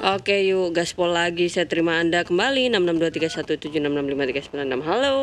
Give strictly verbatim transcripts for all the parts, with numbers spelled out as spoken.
Oke, yuk gaspol lagi. Saya terima Anda kembali enam enam dua tiga satu tujuh enam enam lima tiga sembilan enam. Halo.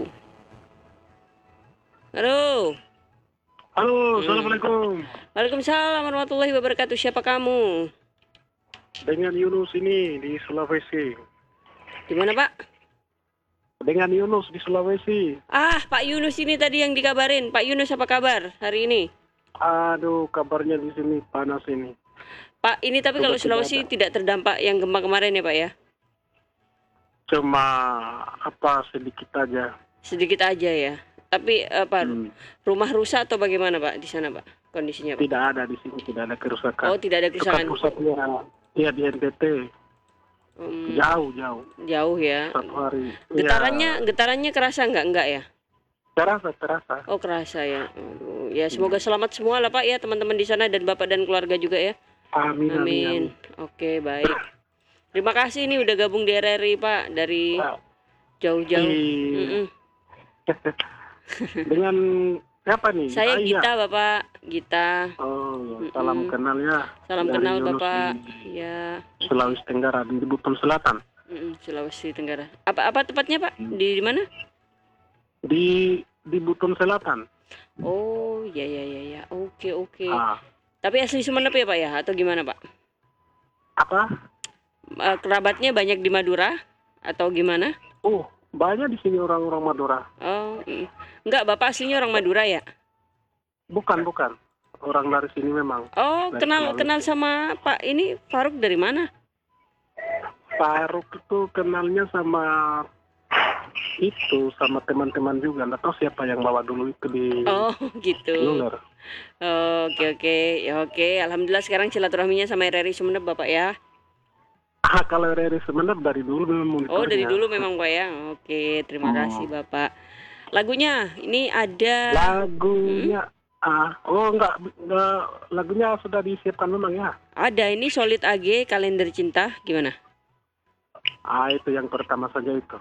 Halo. Halo, Hmm. Assalamualaikum. Waalaikumsalam warahmatullahi wabarakatuh. Siapa kamu? Dengan Yunus ini di Sulawesi. Di mana, Pak? Dengan Yunus di Sulawesi. Ah, Pak Yunus ini tadi yang dikabarin. Pak Yunus apa kabar hari ini? Aduh, kabarnya di sini panas ini. Pak, ini tapi Coba kalau Sulawesi tidak terdampak yang gempa kemarin ya, Pak ya? Cuma apa sedikit aja. Sedikit aja ya. Tapi apa Hmm. rumah rusak atau bagaimana, Pak, di sana, Pak? Kondisinya, Pak? Tidak ada di sini, tidak ada kerusakan. Oh, tidak ada Itu kan kerusakan. pusatnya ya di N T T. Hmm, Jauh, jauh. jauh ya. Satu hari. Getarannya, Ya, getarannya kerasa nggak? Enggak ya? terasa, terasa. Oh, kerasa ya. Aduh. Ya, semoga selamat semua lah, Pak ya, teman-teman di sana dan Bapak dan keluarga juga ya. Amin, amin, Amin. amin. Oke, baik. Terima kasih nih udah gabung di R R I, Pak, dari Nah, jauh-jauh. di- Mm-mm. Dengan siapa nih? Saya Ayah. Gita, Bapak. Gita. Oh, ya. Salam Mm-mm. kenal ya. Salam Dari kenal, Yunus Bapak. di Ya, Sulawesi Tenggara di Buton Selatan. mm-mm, Sulawesi Tenggara. Apa apa tepatnya, Pak? Di di mana? Di di Buton Selatan. Oh, ya ya ya ya. Oke, oke. Ah, Tapi asli Sumenep ya, Pak ya? Atau gimana, Pak? apa? Eh, kerabatnya banyak di Madura atau gimana? Oh, banyak di sini orang-orang Madura. Oh, mm. Enggak, Bapak aslinya orang Madura ya? Bukan, bukan. Orang dari sini memang. Oh, Dari kenal Sulawesi. kenal sama Pak ini Faruk dari mana? Faruk itu kenalnya sama itu sama teman-teman juga. Nggak tahu siapa yang bawa dulu itu di Oh, gitu. Luler. Oh, oke oke. Ya oke, alhamdulillah sekarang silaturahminya sama R R I Sumenep, Bapak ya. Ah, kalau Rere sebenarnya dari dulu memang Oh, dari monitornya. dulu memang, Pak ya. Oke, terima Oh. kasih, Bapak. Lagunya ini ada Lagunya ah oh enggak, enggak lagunya sudah disiapkan memang ya. ada ini Solid A G Kalender Cinta, gimana? Ah, itu yang pertama saja itu.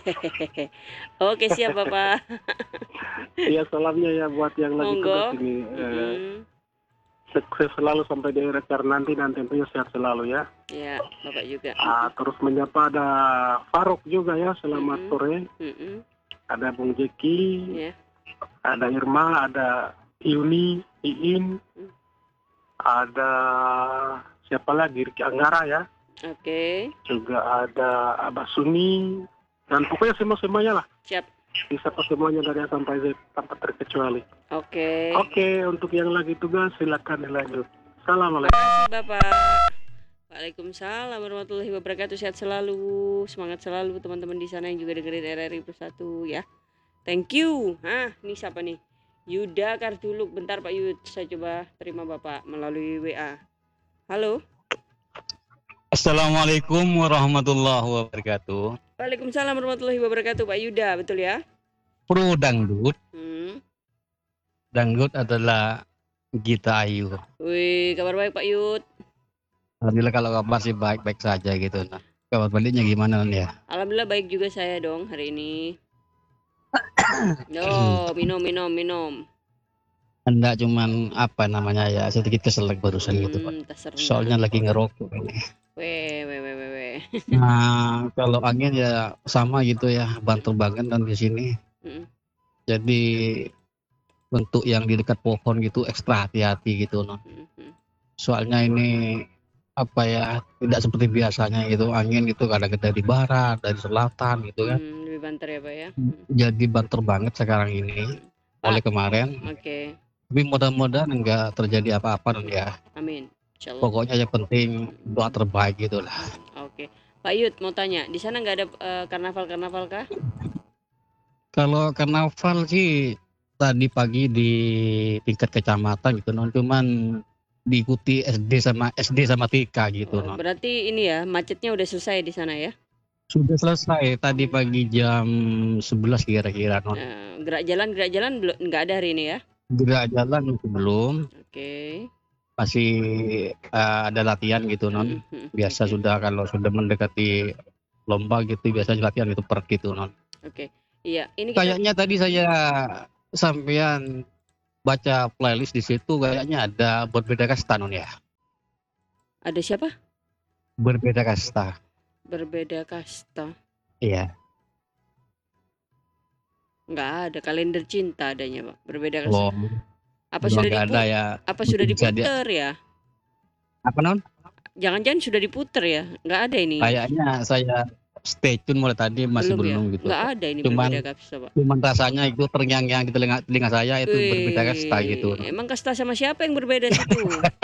Oke, siap, Bapak. Iya, salamnya ya buat yang lagi Monggo. tugas ini. Eh, Mm-mm. sukses selalu sampai di akhir acara nanti dan tentunya sehat selalu ya. Ya, Bapak juga. Ah, terus menyapa ada Faruk juga ya, selamat Mm-mm. sore. Mm-mm. Ada Bung Jeki, Ya. ada Irma, ada Yuni, Iin, Mm. ada siapa lagi? Riki Anggara ya. Oke, Juga ada Abah Suni, dan pokoknya semua-semuanya lah. siap. Disapa semuanya dari A sampai Z tanpa terkecuali. Oke. Oke, untuk yang lagi tugas silakan dilanjut. Terima Assalamualaikum. kasih, Bapak. Waalaikumsalam warahmatullahi wabarakatuh. Sehat selalu, semangat selalu teman-teman di sana yang juga dengerin R R I Bersatu ya. Thank you. Hah, ini siapa nih? Yuda Kartuluk. Bentar Pak Yud, saya coba terima Bapak melalui W A. Halo. Assalamualaikum warahmatullahi wabarakatuh. Waalaikumsalam warahmatullahi wabarakatuh, Pak Yuda, betul ya? Pro dangdut, Hmm. dangdut adalah Gita Ayu. Wih, kabar baik Pak Yud. Alhamdulillah kalau kabar sih baik-baik saja gitu. Nah, kabar baliknya gimana Nan, ya? Alhamdulillah baik juga saya dong hari ini. Yo, minum minum minum. Enggak cuman apa namanya ya sedikit keselak barusan gitu Pak. Hmm, terserah. Soalnya lagi ngerokok ini. Weh, weh, weh, weh, weh. Nah, kalau angin ya sama gitu ya, banter banget dan di sini. Mm-mm. Jadi bentuk yang di dekat pohon gitu ekstra hati-hati gitu non. Mm-mm. Soalnya ini apa ya tidak seperti biasanya gitu, angin itu kadang dari barat, dari selatan gitu kan. Hmm, lebih banter ya Pak ya. Hmm. Jadi banter banget sekarang ini oleh kemarin. Oke, Tapi mudah-mudahan enggak terjadi apa-apa non ya. amin. Insyaallah. Pokoknya yang penting doa terbaik gitulah. Oke, Pak Yud mau tanya, di sana nggak ada eh, karnaval-karnaval kah? Kalau karnaval sih tadi pagi di tingkat kecamatan gitu non, cuman diikuti S D sama S D sama T K gitu Oh, non. berarti ini ya macetnya udah selesai di sana ya? Sudah selesai tadi pagi jam sebelas kira-kira non. Eh, gerak jalan gerak jalan belum nggak ada hari ini ya? Gerak jalan itu belum, Oke. masih eh, ada latihan gitu non. Hmm, Biasa oke. sudah kalau sudah mendekati lomba gitu biasa latihan itu per gitu non. Oke. Iya, ini kita Kayaknya tadi saya sampean baca playlist di situ kayaknya ada berbeda kasta non ya. ada siapa? berbeda kasta. Berbeda kasta. Iya. Nggak ada kalender cinta adanya, Pak. Berbeda kasta. Loh, Apa memang sudah nggak dipu ada ya. apa sudah Mungkin bisa dia diputer ya? apa non? Jangan-jangan sudah diputer ya? Nggak ada ini. Kayaknya saya stay tune mulai tadi masih Belum ya? belum gitu. Nggak ada ini Cuman berbeda kasta, Pak. cuman rasanya itu terngiang-ngiang di telinga telinga saya itu berbeda kasta gitu. Wih, emang kasta sama siapa yang berbeda situ?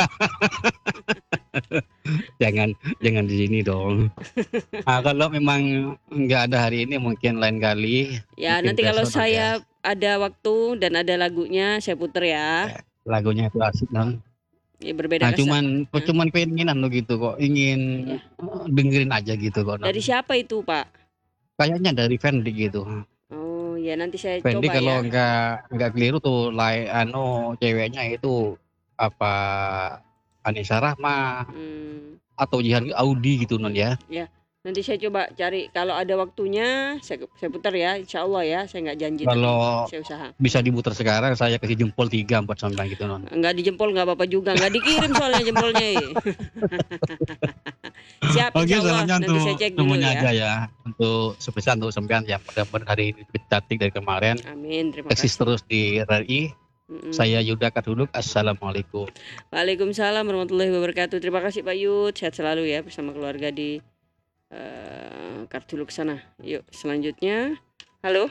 Jangan jangan di sini dong. Nah, kalau memang nggak ada hari ini mungkin lain kali. Ya, Mungkin nanti kalau besok ada. saya ada waktu dan ada lagunya saya puter ya. Lagunya itu asik non. Ya berbeda Nah kasta. cuman cuman keinginan lo gitu kok, ingin Iya. dengerin aja gitu kok. Non. Dari siapa itu, Pak? Kayaknya dari Fendi gitu. Oh, ya nanti saya Fendi coba kalau ya. nggak nggak keliru tuh, lai, anu ceweknya itu apa Anissa Rahma Hmm, atau Jihan Audi gitu non ya. ya. Nanti saya coba cari kalau ada waktunya saya saya putar ya, insya Allah ya. Saya nggak janji tapi Kalau saya usaha. bisa diputar sekarang saya kasih jempol tiga buat sampean gitu non. Nggak dijempol nggak apa-apa juga, nggak dikirim soalnya jempolnya. eh. Siap, Oke, insya Allah. selanjutnya Nanti untuk saya cek dulu semuanya ya. aja ya. Untuk spesial untuk sampean yang benar-benar hari ini lebih cantik dari kemarin. Amin, terima Eksis kasih. terus di R R I. Mm-mm. Saya Yuda Kaduluk. Assalamualaikum. Waalaikumsalam warahmatullahi wabarakatuh. Terima kasih Pak Yud, sehat selalu ya bersama keluarga di uh, Kartuluk sana. Yuk selanjutnya. Halo.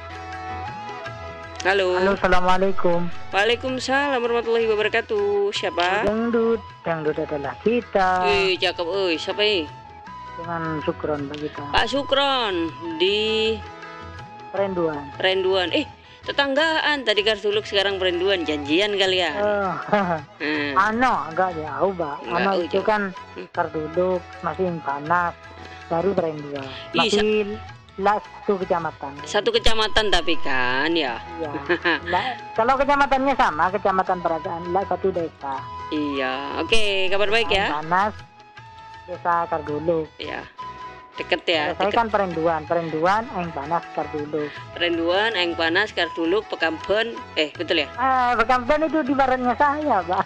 Halo. Halo, assalamualaikum. Waalaikumsalam warahmatullahi wabarakatuh. Siapa? Dangdut, dangdut adalah kita. Wih, cakep, euy. Siapa ini? Dengan syukron bagi kita. Pak Sukron di Perenduan. Perenduan. Eh, tetanggaan tadi Kartuluk sekarang Perenduan. Janjian kali ya. Oh, Hmm. ano agak jauh, Pak. Enggak, Ano oh, itu jauh. kan Hmm. Karduduk, masih panas, baru Perenduan. Ih, Masih lah satu kecamatan. Satu kecamatan tapi kan ya. Iya. Lah, kalau kecamatannya sama, kecamatan Peragaan, lah satu desa. Iya. Oke, kabar baik ya. Panas, desa Karduduk. Iya. Deket ya. Kalau saya Deket. kan Perenduan, Perenduan, Aing Panas, Karduduk. Perenduan, Aeng Panas, Kartuluk, Pekambon. Eh, betul ya? Ah, Pekampen itu di baratnya saya, Pak.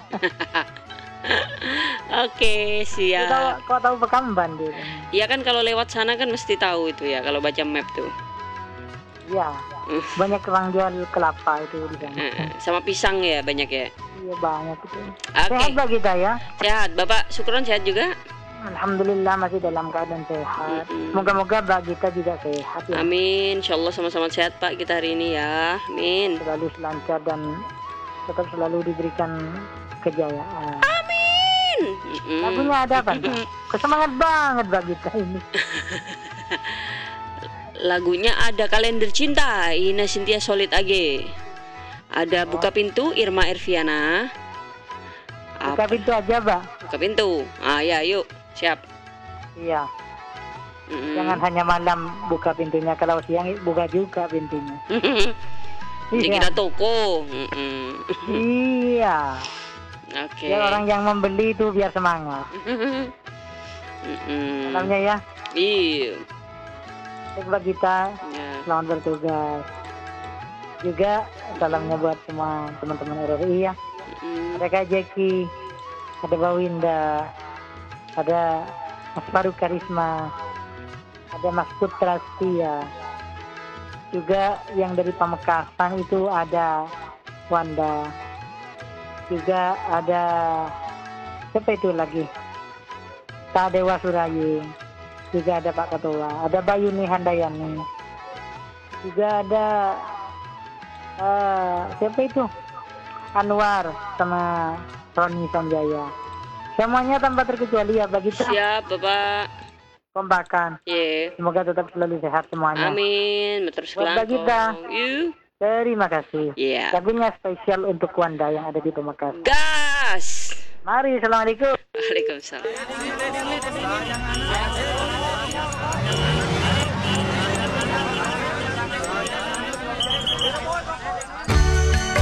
Oke, Kau, siap. kau tahu Pekamban dia? Iya kan kalau lewat sana kan mesti tahu itu ya kalau baca map tuh. Iya. Banyak orang jual kelapa itu di sana. Eh, sama pisang ya banyak ya. Iya banyak itu. Oke, Sehat bagi kita ya. sehat. Bapak Sukron sehat juga? Alhamdulillah masih dalam keadaan sehat. Mm-mm. Moga-moga bagi kita juga sehat ya. Amin. Insya Allah sama-sama sehat Pak kita hari ini ya. Amin. Selalu lancar dan tetap selalu diberikan kejayaan. Mm-mm. Lagunya ada apa? Pak? Kesemangat banget bagi kita ini. Lagunya ada kalender cinta Ina Cynthia Solid A G. Ada buka pintu Irma Erviana. Buka Apa? pintu aja, Pak. Buka pintu. Ah ya, yuk. Siap. Iya. Mm-mm. Jangan hanya malam buka pintunya. Kalau siang buka juga pintunya. Jadi Iya. kita toko. Mm-mm. Iya. Oke. Biar orang yang membeli itu biar semangat. Mm-mm. Salamnya ya. Iya. Baik buat kita, Ya. selamat bertugas. Juga salamnya buat semua teman-teman R R I ya. Mm-mm. Ada Kak Jeki, ada Bawinda, ada Mas Faruk Karisma, ada Mas Putra Setia. Juga yang dari Pamekasan itu ada Wanda. Juga ada siapa itu lagi? Kak Dewa Suraying. Juga ada Pak Ketua, ada Bayuni Handayani. Juga ada eh, siapa itu? Anwar sama Roni Sanjaya. Semuanya tanpa terkecuali ya bagi kita Siap, Bapak. kompakan. Ye. Semoga tetap selalu sehat semuanya. Amin. Terus Buat Bagita. Yuk. Terima kasih. Ya. Lagunya spesial untuk Wanda yang ada di Pamekasan. Gas. Mari, assalamualaikum. Waalaikumsalam.